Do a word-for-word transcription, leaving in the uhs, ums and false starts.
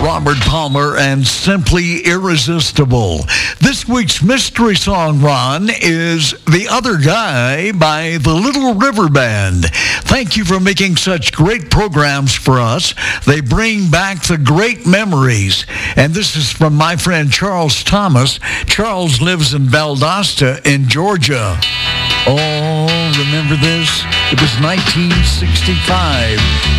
Robert Palmer and Simply Irresistible. This week's mystery song run is The Other Guy by the Little River Band. Thank you for making such great programs for us. They bring back the great memories. And this is from my friend Charles Thomas. Charles lives in Valdosta in Georgia. Oh, remember this? It was nineteen sixty-five.